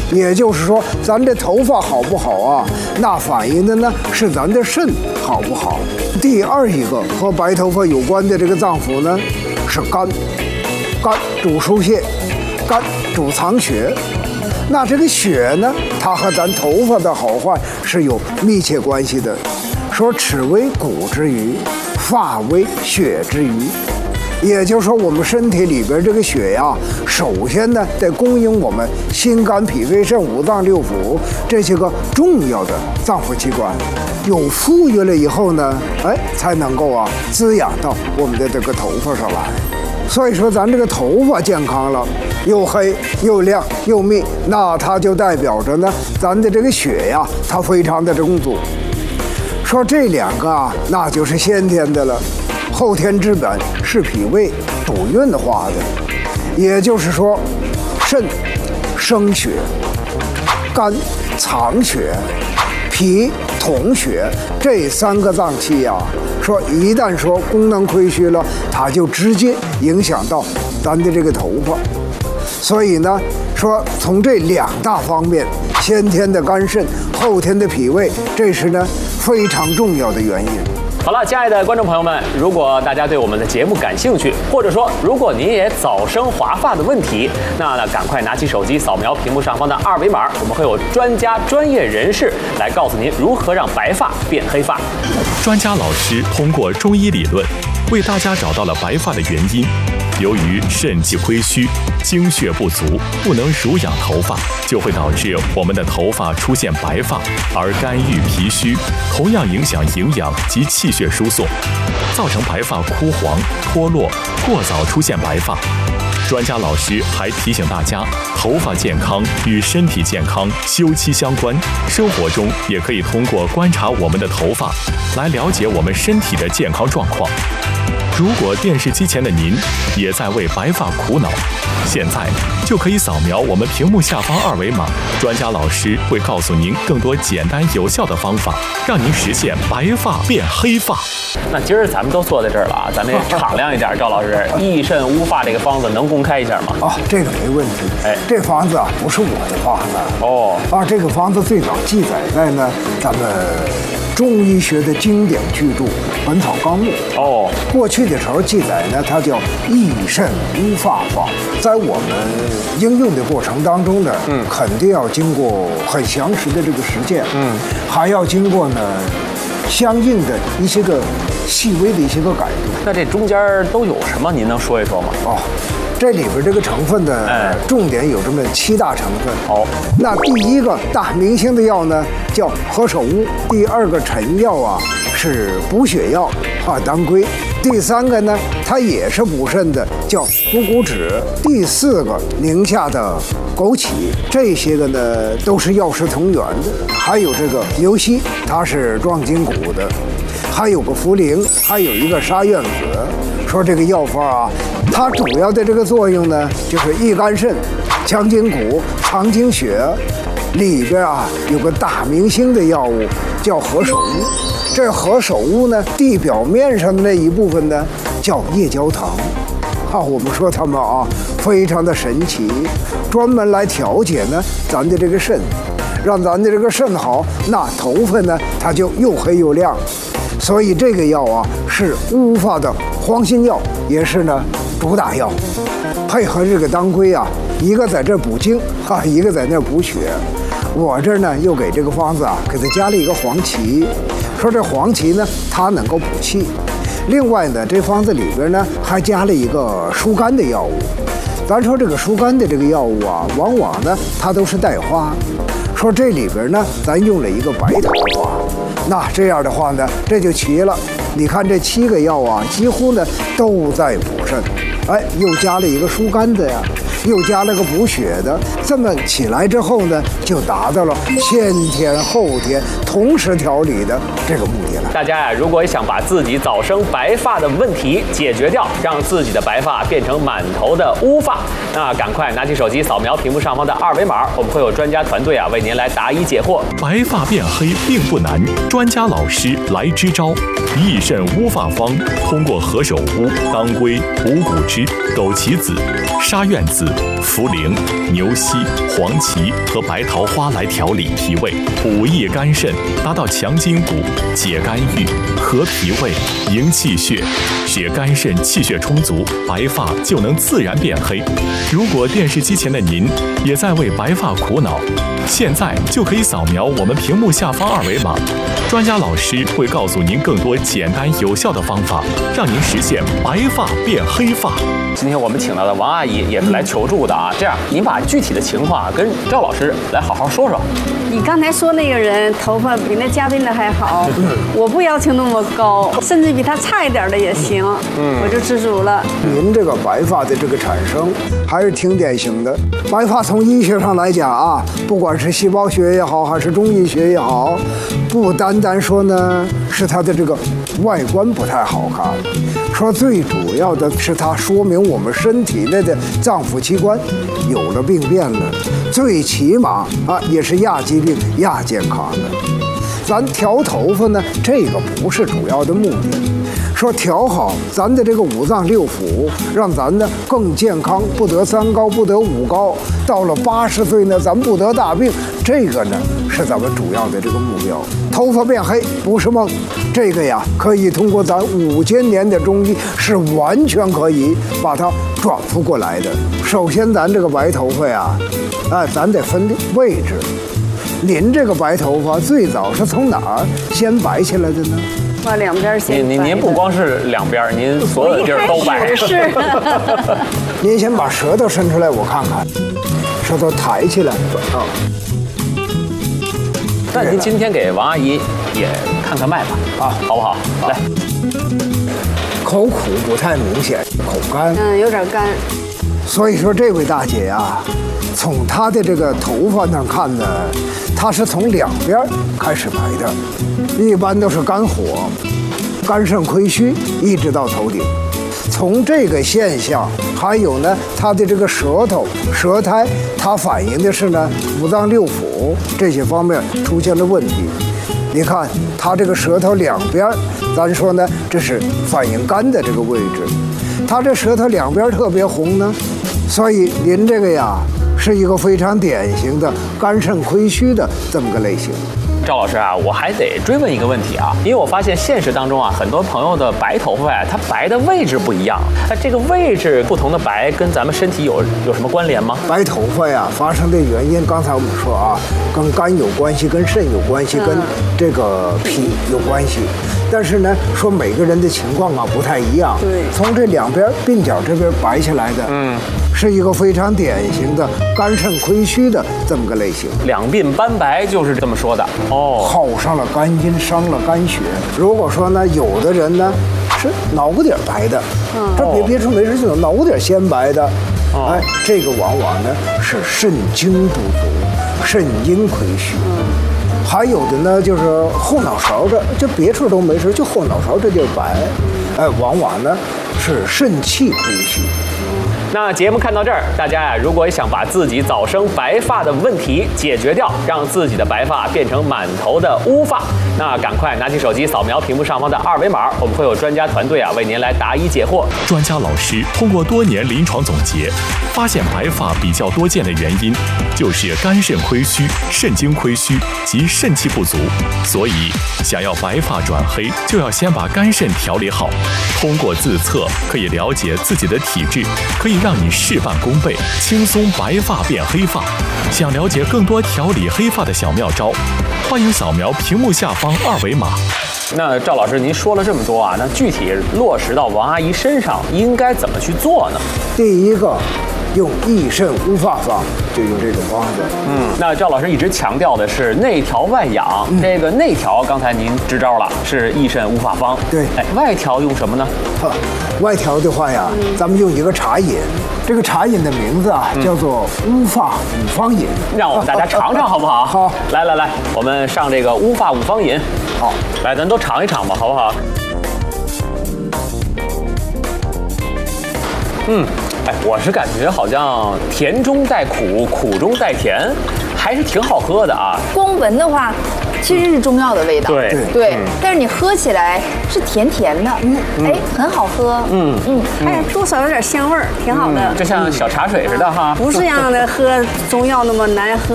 也就是说，咱这头发好不好啊？那反映的呢是咱的肾好不好。第二一个和白头发有关的这个脏腑呢是肝，肝主疏泄，肝主藏血。那这个血呢，它和咱头发的好坏是有密切关系的。说齿为骨之余，发为血之余。也就是说，我们身体里边这个血呀，首先呢得供应我们心肝脾肺肾五脏六腑这些个重要的脏腑器官，有富裕了以后呢，才能够滋养到我们的这个头发上来。所以说，咱这个头发健康了，又黑又亮又密，那它就代表着呢，咱的这个血呀，它非常的充足。说这两个那就是先天的了。后天之本是脾胃主运化的，也就是说，肾生血，肝藏血，脾统血，这三个脏器呀，说一旦说功能亏虚了，它就直接影响到咱的这个头发。所以呢，说从这两大方面，先天的肝肾，后天的脾胃，这是呢非常重要的原因。 好了，亲爱的观众朋友们，如果大家对我们的节目感兴趣，或者说如果您也早生华发的问题，那赶快拿起手机扫描屏幕上方的二维码，我们会有专业人士来告诉您如何让白发变黑发。 专家老师通过中医理论为大家找到了白发的原因。由于肾气亏虚，精血不足，不能濡养头发，就会导致我们的头发出现白发，而肝郁脾虚同样影响营养及气血输送，造成白发枯黄、脱落，过早出现白发。专家老师还提醒大家，头发健康与身体健康休戚相关，生活中也可以通过观察我们的头发来了解我们身体的健康状况。如果电视机前的您也在为白发苦恼，现在就可以扫描我们屏幕下方二维码，专家老师会告诉您更多简单有效的方法，让您实现白发变黑发。 那今儿咱们都坐在这儿了啊，咱们也敞亮一点。赵老师，益肾乌发这个方子能公开一下吗？ 这个没问题。这方子不是我的方子这个方子最早记载在呢咱们中医学的经典巨著《本草纲目》过去的时候记载呢，它叫益肾乌发方。在我们应用的过程当中呢，肯定要经过很详实的这个实践，还要经过呢相应的一些个细微的一些个改动。 那这中间都有什么？您能说一说吗？ 这里边这个成分呢，重点有这么7大成分。那第一个大明星的药呢叫何首乌，第二个臣药是补血药当归，第三个呢它也是补肾的，叫补骨脂，第四个宁夏的枸杞，这些个呢都是药食同源的。还有这个牛膝，它是壮筋骨的，还有个茯苓，还有一个沙苑子。说这个药方它主要的这个作用呢，就是益肝肾、强筋骨、藏精血。里边有个大明星的药物叫何首乌。这何首乌呢，地表面上的那一部分呢叫夜交糖。我们说它们非常的神奇，专门来调节呢咱的这个肾，让咱的这个肾好，那头发呢它就又黑又亮。所以这个药是乌发的黄心药，也是呢主打药。配合这个当归一个在这补精一个在那补血。我这呢又给这个方子给它加了一个黄芪，说这黄芪呢它能够补气。另外呢，这方子里边呢还加了一个疏肝的药物。咱说这个疏肝的这个药物往往呢它都是带花。说这里边呢咱用了一个白桃花。那这样的话呢，这就齐了。你看这7个药几乎呢都在补肾，又加了一个疏肝的呀，又加了个补血的，这么起来之后呢，就达到了先天后天同时调理的这个目的了。 大家如果想把自己早生白发的问题解决掉，让自己的白发变成满头的乌发，那赶快拿起手机扫描屏幕上方的二维码，我们会有专家团队为您来答疑解惑。 白发变黑并不难，专家老师来支招。益肾乌发方通过何首乌、当归、补骨脂、枸杞子、沙苑子、 茯苓、牛膝、黄芪和白桃花来调理脾胃，补益肝肾，达到强筋骨、解肝郁、和脾胃、营气血，使肝肾气血充足，白发就能自然变黑。如果电视机前的您也在为白发苦恼，现在就可以扫描我们屏幕下方2维码，专家老师会告诉您更多简单有效的方法，让您实现白发变黑发。 今天我们请到的王阿姨也是来求助的啊。这样，您把具体的情况跟赵老师来好好说说。 你刚才说那个人头发比那嘉宾的还好，我不要求那么高，甚至比他差一点的也行，我就知足了。 您这个白发的这个产生还是挺典型的。白发从医学上来讲啊，不管是细胞学也好，还是中医学也好，不单单说呢是它的这个外观不太好看，说最主要的是它说明我们身体内的脏腑器官有了病变了，最起码啊也是亚疾病、亚健康的。咱调头发呢，这个不是主要的目的。说调好咱的这个五脏六腑，让咱呢更健康，不得3高，不得5高。到了80岁呢，咱不得大病，这个呢是咱们主要的这个目标。头发变黑不是梦，这个呀可以通过咱5000年的中医是完全可以把它转复过来的。首先咱这个白头发呀，咱得分位置。您这个白头发最早是从哪儿先白起来的呢？ 把两边先白。 您不光是两边，您所有的地儿都白。 是。 您先把舌头伸出来，我看看，舌头抬起来啊。 那您今天给王阿姨也看看脉吧，好不好？来， 口苦不太明显，口干， 有点干。 所以说这位大姐呀，从她的这个头发上看呢，她是从两边开始白的，一般都是肝火、肝肾亏虚，一直到头顶。从这个现象，还有呢，她的这个舌头、舌苔，它反映的是呢五脏六腑这些方面出现了问题。你看她这个舌头两边，咱说呢，这是反映肝的这个位置。她这舌头两边特别红呢，所以您这个呀是一个非常典型的肝肾亏虚的这么个类型。 赵老师啊，我还得追问一个问题啊，因为我发现现实当中啊，很多朋友的白头发呀，它白的位置不一样。这个位置不同的白，跟咱们身体有什么关联吗？ 白头发呀，发生的原因，刚才我们说啊，跟肝有关系，跟肾有关系，跟这个脾有关系。但是呢，说每个人的情况啊不太一样。 对， 从这两边鬓角这边白起来的，是一个非常典型的肝肾亏虚的这么个类型。 两鬓斑白就是这么说的哦， 耗上了肝阴，伤了肝血。如果说呢，有的人呢是脑瓜底儿白的，这别处没事就有脑瓜底儿先白的，这个往往呢是肾精不足，肾阴亏虚。还有的呢，就是后脑勺这，就别处都没事，就后脑勺这地儿白，往往呢是肾气亏虚。 那节目看到这儿，大家呀，如果想把自己早生白发的问题解决掉，让自己的白发变成满头的乌发，那赶快拿起手机扫描屏幕上方的2维码，我们会有专家团队啊为您来答疑解惑。 专家老师通过多年临床总结，发现白发比较多见的原因就是肝肾亏虚、肾精亏虚及肾气不足。所以想要白发转黑，就要先把肝肾调理好。通过自测可以了解自己的体质，可以让你事半功倍，轻松白发变黑发。想了解更多调理黑发的小妙招，欢迎扫描屏幕下方2维码。 那赵老师，您说了这么多啊，那具体落实到王阿姨身上应该怎么去做呢？ 第一个，用益肾乌发方，就用这种方子。 那赵老师一直强调的是内调外养，这个内调刚才您支招了，是益肾乌发方。 对， 外调用什么呢？ 外调的话呀，咱们用一个茶饮，这个茶饮的名字啊叫做乌发五方饮。 让我们大家尝尝好不好？ 好， 来，我们上这个乌发五方饮。 好， 来，咱都尝一尝吧，好不好？我是感觉好像甜中带苦，苦中带甜，还是挺好喝的啊。 光闻的话， 其实是中药的味道。 对， 但是你喝起来是甜甜的，哎，很好喝。 哎，多少有点香味儿，挺好的。 就像小茶水似的哈。 不是让的喝中药那么难喝。